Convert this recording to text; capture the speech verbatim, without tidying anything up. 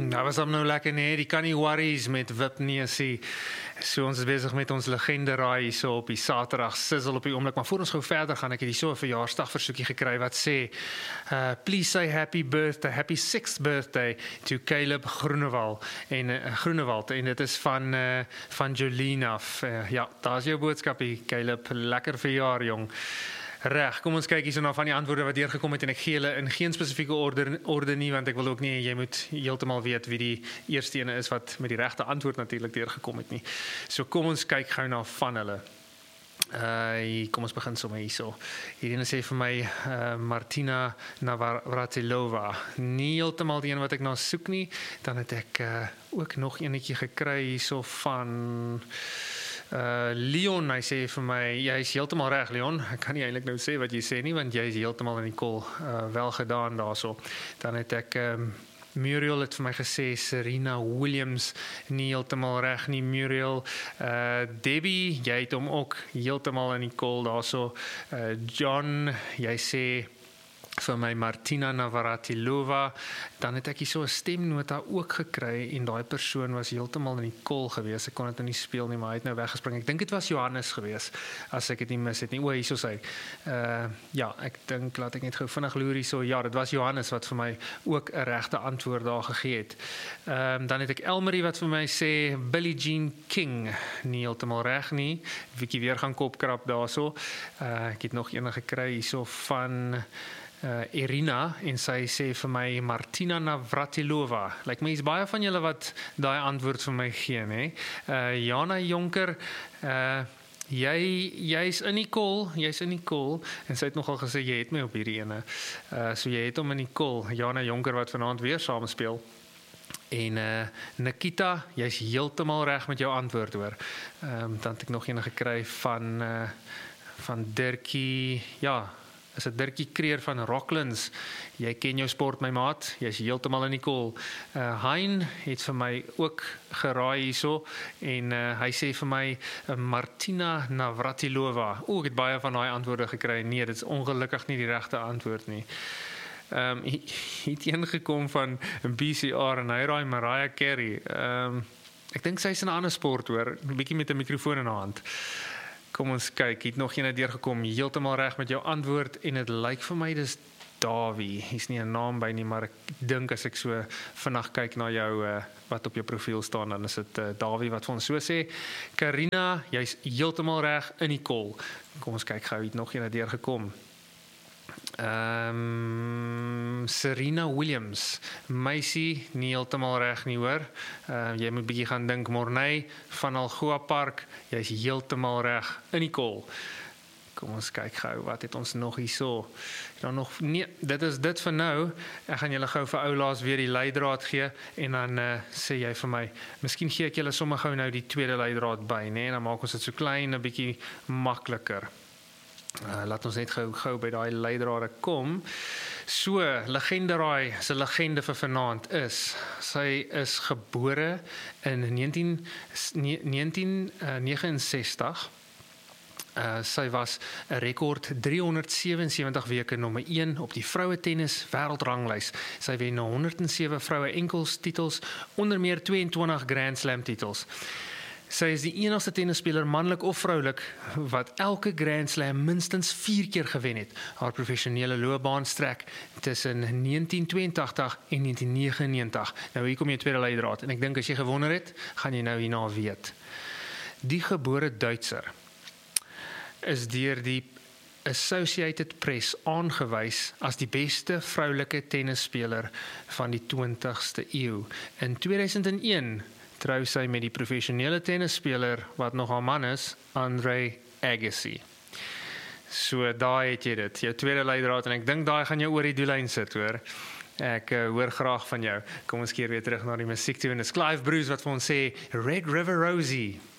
Dat was dan nou lekker, nee, die kan nie worries met Wipnesie. So ons is besig met ons legende raai hier so op die Saterdag sizzle op die oomblik, maar voor ons gou verder gaan, ek het hier so 'n verjaarsdagversoekie gekry wat sê, uh, please say happy birthday, happy sixth birthday to Caleb Groenewald en uh, Groenewald en dit is van uh, van Jolene af. Uh, ja, daar is jou boodskapie, Caleb, lekker verjaar jong. Reg, kom ons kyk hierso na van die antwoorde wat deurgekom het en ek gee hulle in geen spesifieke orde orde nie want ek wil ook nie jy moet heeltemal weet wie die eerste ene is wat met die regte antwoord natuurlik deurgekom het nie. So kom ons kyk gou na van hulle. Uh, kom ons begin sommer hierso. Hierdie sê vir my uh, Martina Navratilova. Nie heeltemal die een wat ek na soek nie. Dan het ek uh, ook nog enetjie gekry hierso van Uh, Leon, hy sê vir my, jy is heeltemal reg Leon, ek kan nie eintlik nou sê wat jy sê nie, want jy is heeltemal in die kol uh, wel gedaan daarso. Dan het ek um, Muriel het vir my gesê Serena Williams, nie heeltemal reg nie Muriel. Uh, Debbie, jy het hom ook heeltemal in die kol daarso. Uh, John, jy sê vir my Martina Navratilova, dan het ek hier so 'n stemnota ook gekry en daai persoon was heeltemal in die kol gewees. Ek kon dit nou nie speel nie, maar hy het nou weggespring. Ek dink dit was Johannes gewees, as ek dit nie mis het nie. O, hier so sê. Uh ja, ek dink laat ek net gou vinnig loer hier so. Ja, dit was Johannes wat vir my ook 'n regte antwoord daar gegee het. Ehm um, dan het ek Elmarie wat vir my sê Billie Jean King, nie heeltemal reg nie. Wiekie weer gaan kopkrap daarso. Uh ek het nog een gekry hierso van Uh, Irina en sy sê vir my Martina Navratilova. Lyk my is baie van julle wat daai antwoord vir my gee, hè. Uh, Jana Jonker, uh, jy jy's in die kol, jy's in die kol en sy het nogal gesê jy het my op hierdie ene. Uh, so jy het hom in die kol. Jana Jonker wat vanaand weer saam speel. En uh, Nikita, jy's heeltemal reg met jou antwoord hoor. Ehm um, dan het ek nog een gekry van uh, van Dirkie, ja. Is dit Dirkie Kreer van Rocklands. Jy ken jou sport my maat, jy's heeltemal in die kol. Uh, Hein het vir my ook geraai hierso en uh, hy sê vir my uh, Martina Navratilova. O, ek het baie van daai antwoorde gekry. Nee, dit is ongelukkig nie die regte antwoord nie. Ehm um, het een gekom van B C R en hy raai Mariah Carey. Ehm um, ek dink sy's in 'n ander sport hoor, 'n bietjie met 'n mikrofoon in haar hand. Kom ons kyk, het nog een deurgekom, heeltemal reg met jou antwoord en dit lyk vir my dis Davie. Hier's nie 'n naam by nie, maar ek dink as ek so vinnig kyk na jou uh, wat op jou profiel staan, dan is dit uh, Davie wat vir ons so sê. Karina, jy's heeltemal reg in die kol. Kom ons kyk gou, het nog een deurgekom. Ehm um, Serena Williams, meisie, nie heeltemal reg nie hoor. Uh, jy moet bietjie gaan dink Morney van Algoa Park, jy's heeltemal reg in die kol. Kom ons kyk gou, wat het ons nog hierso? Dan nog nee, dit is dit vir nou. Ek gaan julle gou vir oulaas weer die leidraad gee en dan uh, sê jy vir my, miskien gee ek julle sommer gou nou die tweede leidraad by, né? Dan maak ons dit so klein, 'n bietjie makliker. Uh, laat ons net gou gou by daai leidrade kom. So, legende raai, sy legende vir vanaand is, sy is gebore in negentien negenensestig. Uh, sy was 'n rekord driehonderdsewensewentig weke nommer een op die vroue tennis wêreldranglys. Sy wen honderdsewe vroue enkels titels, onder meer tweeëntwintig Grand Slam titels. Sy is die enigste tennisspeler, manlik of vroulik, wat elke Grand Slam minstens vier keer gewen het. Haar professionele loopbaan strek tussen negentien tweeëntagtig en negentien negenennegentig. Nou hier kom jy tweede leidraad en ek dink as jy gewonder het, gaan jy nou hierna weet. Die gebore Duitser is deur die Associated Press aangewys as die beste vroulike tennisspeler van die twintigste eeu. In tweeduisend een trou sy met die professionele tennisspeler wat nog haar man is, Andre Agassi. So daai het jy dit, jou tweede leidraad en ek dink daai gaan jou oor die doellyn sit hoor. Ek uh, hoor graag van jou. Kom ons keer weer terug na die musiek toe en dis Clive Bruce wat vir ons sê Red River Rosie.